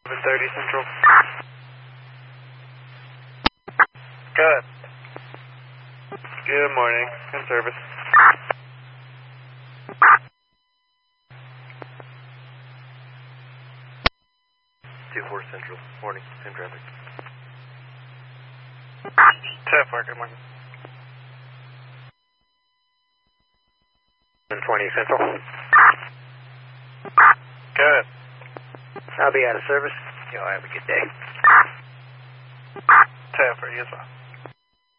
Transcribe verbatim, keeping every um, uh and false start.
seven thirty Central. Good. Good morning. In service. two four Central. Morning. In traffic. ten four, good morning. seven twenty Central. Good. I'll be out of service. You'll have a good day. ten four, yes sir.